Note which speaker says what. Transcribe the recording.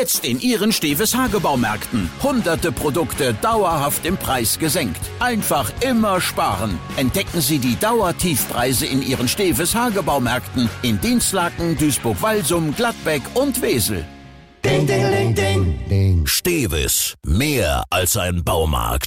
Speaker 1: Jetzt in Ihren Steves Hagebaumärkten. Hunderte Produkte dauerhaft im Preis gesenkt. Einfach immer sparen. Entdecken Sie die Dauertiefpreise in Ihren Steves Hagebaumärkten in Dinslaken, Duisburg-Walsum, Gladbeck und Wesel.
Speaker 2: Ding, ding, ding, ding.
Speaker 3: Steves, mehr als ein Baumarkt.